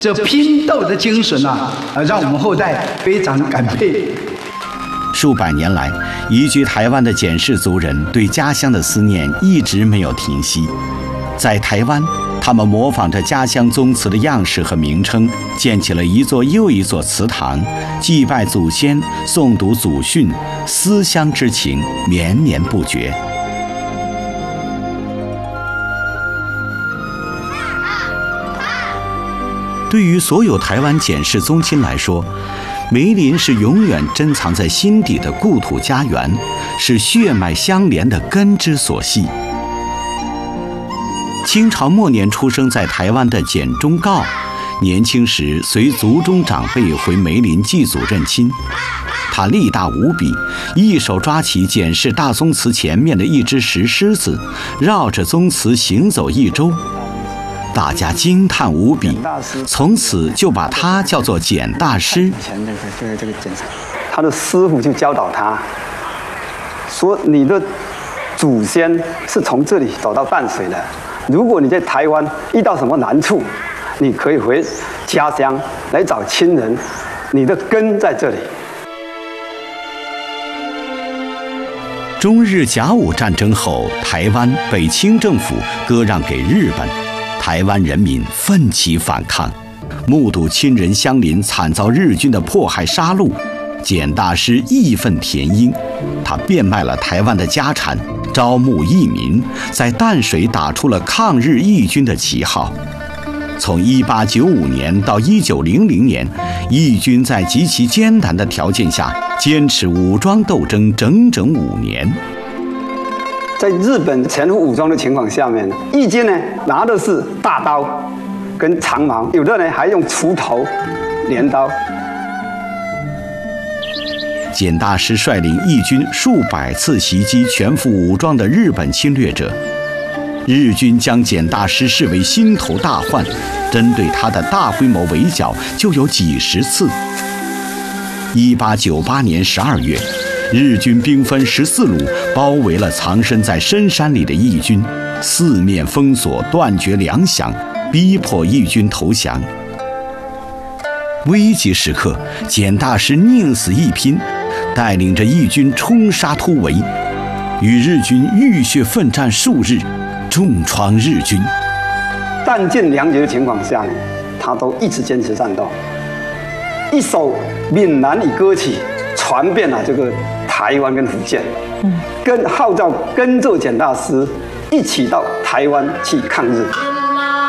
这拼斗的精神啊，让我们后代非常感佩。 数百年来，移居台湾的简氏族人对家乡的思念一直没有停息。在台湾，他们模仿着家乡宗祠的样式和名称，建起了一座又一座祠堂，祭拜祖先，诵读祖训，思乡之情绵绵不绝。对于所有台湾简氏宗亲来说，梅林是永远珍藏在心底的故土家园，是血脉相连的根之所系。清朝末年出生在台湾的简忠诰，年轻时随族中长辈回梅林祭祖认亲。他力大无比，一手抓起简氏大宗祠前面的一只石狮子，绕着宗祠行走一周。大家惊叹无比，从此就把他叫做简大师。 他的师傅就教导他说：“你的祖先是从这里走到淡水的。如果你在台湾遇到什么难处，你可以回家乡来找亲人，你的根在这里。” 中日甲午战争后，台湾被清政府割让给日本。台湾人民奋起反抗，目睹亲人乡邻惨遭日军的迫害杀戮，简大师义愤填膺，他变卖了台湾的家产，招募义民，在淡水打出了抗日义军的旗号。从1895年到1900年，义军在极其艰难的条件下坚持武装斗争整整5年。 在日本全副武装的情况下面，义军呢拿的是大刀跟长矛，有的呢还用锄头、镰刀。 简大师率领义军数百次袭击全副武装的日本侵略者，日军将简大师视为心头大患，针对他的大规模围剿就有几十次。1898年12月，日军兵分14路，包围了藏身在深山里的义军，四面封锁，断绝粮饷，逼迫义军投降。危急时刻，简大师宁死一拼，带领着义军冲杀突围，与日军浴血奋战数日，重创日军。 弹尽粮绝的情况下呢，他都一直坚持战斗。一首闽南语歌曲传遍了这个台湾跟福建，跟号召跟着简大师一起到台湾去抗日。